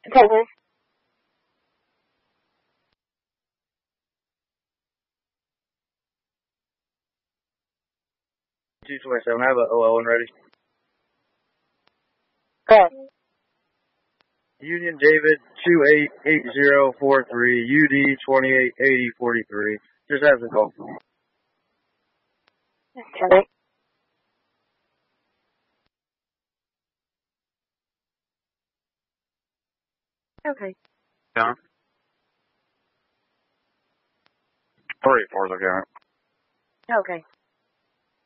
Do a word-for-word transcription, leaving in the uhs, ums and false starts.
Okay. two twenty-seven, I have a O L one ready. Okay. Union David two eight eight zero four three U D twenty-eight eighty forty-three. Just has a call. Okay. Okay. Yeah. Three fours, okay. Okay.